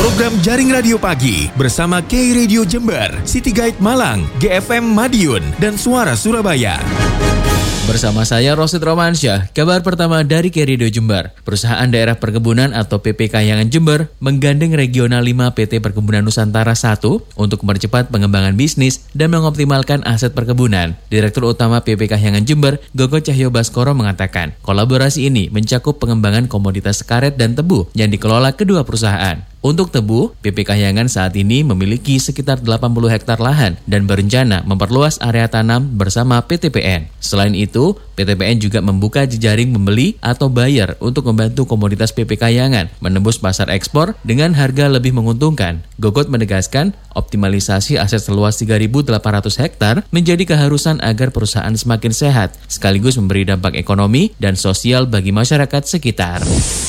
Program Jaring Radio Pagi bersama K Radio Jember, City Guide Malang, GFM Madiun, dan Suara Surabaya. Bersama saya Rosid Romansyah, kabar pertama dari K Radio Jember. Perusahaan Daerah Perkebunan atau PP Kahyangan Jember menggandeng Regional 5 PT Perkebunan Nusantara 1 untuk mempercepat pengembangan bisnis dan mengoptimalkan aset perkebunan. Direktur Utama PP Kahyangan Jember, Gogo Cahyo Baskoro mengatakan, kolaborasi ini mencakup pengembangan komoditas karet dan tebu yang dikelola kedua perusahaan. Untuk tebu, PP Kahyangan saat ini memiliki sekitar 80 hektar lahan dan berencana memperluas area tanam bersama PTPN. Selain itu, PTPN juga membuka jejaring pembeli atau buyer untuk membantu komoditas PP Kahyangan menembus pasar ekspor dengan harga lebih menguntungkan. Gogot menegaskan, optimalisasi aset seluas 3.800 hektar menjadi keharusan agar perusahaan semakin sehat, sekaligus memberi dampak ekonomi dan sosial bagi masyarakat sekitar.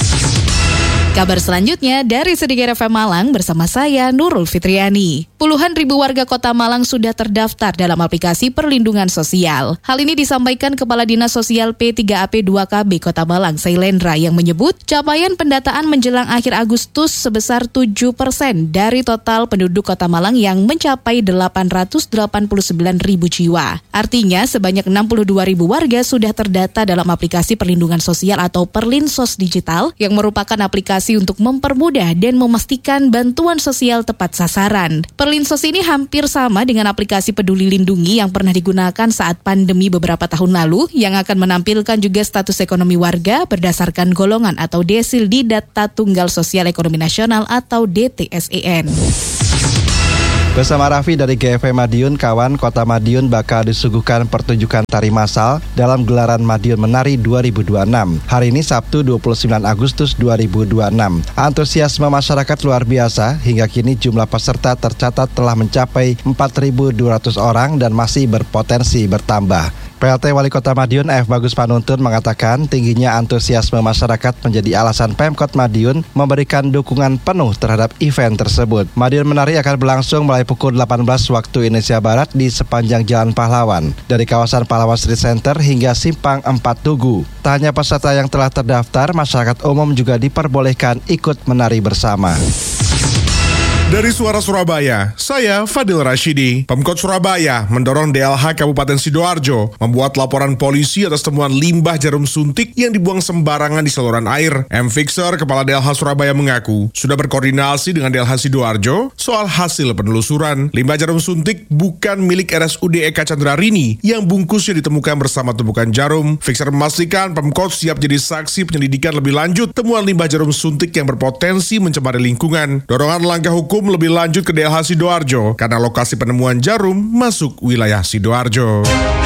Kabar selanjutnya dari Sedikit FM Malang bersama saya Nurul Fitriani. Puluhan ribu warga Kota Malang sudah terdaftar dalam aplikasi perlindungan sosial. Hal ini disampaikan Kepala Dinas Sosial P3AP 2KB Kota Malang, Sailendra, yang menyebut capaian pendataan menjelang akhir Agustus sebesar 7% dari total penduduk Kota Malang yang mencapai 889 ribu jiwa. Artinya sebanyak 62 ribu warga sudah terdata dalam aplikasi perlindungan sosial atau Perlinsos Digital yang merupakan aplikasi untuk mempermudah dan memastikan bantuan sosial tepat sasaran. Perlinsos ini hampir sama dengan aplikasi Peduli Lindungi yang pernah digunakan saat pandemi beberapa tahun lalu, yang akan menampilkan juga status ekonomi warga berdasarkan golongan atau desil di Data Tunggal Sosial Ekonomi Nasional atau DTSEN. Bersama Raffi dari GFM Madiun, kawan, Kota Madiun bakal disuguhkan pertunjukan tari massal dalam gelaran Madiun Menari 2026. Hari ini Sabtu 29 Agustus 2026. Antusiasme masyarakat luar biasa, hingga kini jumlah peserta tercatat telah mencapai 4.200 orang dan masih berpotensi bertambah. PLT Wali Kota Madiun F. Bagus Panuntun mengatakan tingginya antusiasme masyarakat menjadi alasan Pemkot Madiun memberikan dukungan penuh terhadap event tersebut. Madiun Menari akan berlangsung mulai pukul 18 waktu Indonesia Barat di sepanjang Jalan Pahlawan, dari kawasan Pahlawan Street Center hingga Simpang 4 Tugu. Tak hanya peserta yang telah terdaftar, masyarakat umum juga diperbolehkan ikut menari bersama. Dari Suara Surabaya, saya Fadil Rashidi. Pemkot Surabaya mendorong DLH Kabupaten Sidoarjo membuat laporan polisi atas temuan limbah jarum suntik yang dibuang sembarangan di saluran air. M. Fixer, Kepala DLH Surabaya, mengaku sudah berkoordinasi dengan DLH Sidoarjo soal hasil penelusuran. Limbah jarum suntik bukan milik RSUD Eka Candrarini yang bungkusnya ditemukan bersama tumpukan jarum. Fixer memastikan Pemkot siap jadi saksi penyelidikan lebih lanjut temuan limbah jarum suntik yang berpotensi mencemari lingkungan. Dorongan langkah hukum lebih lanjut ke DLH Sidoarjo karena lokasi penemuan jarum masuk wilayah Sidoarjo.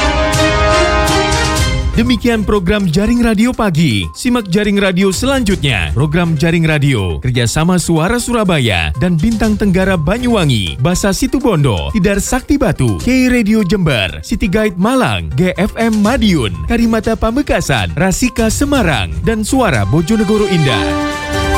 Demikian program Jaring Radio Pagi. Simak Jaring Radio selanjutnya. Program Jaring Radio kerjasama Suara Surabaya dan Bintang Tenggara Banyuwangi, Basa Situbondo, Tidar Sakti Batu, K Radio Jember, City Guide Malang, GFM Madiun, Karimata Pamekasan, Rasika Semarang, dan Suara Bojonegoro Indah.